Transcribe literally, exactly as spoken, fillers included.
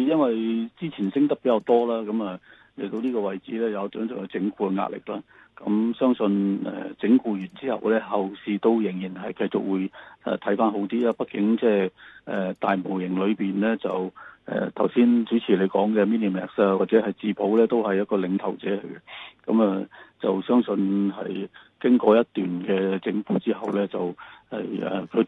因為之前升得比較多啦，咁啊嚟到呢個位置咧有種種嘅整固嘅壓力啦。咁相信誒整固完之後咧，後市都仍然係繼續會誒睇翻好啲啊。畢竟即係誒大模型裏邊咧就誒頭先主持你講嘅 Minimax 啊，或者係智普咧都係一個領頭者嚟嘅。咁啊就相信係經過一段嘅整固之後咧，就係誒佢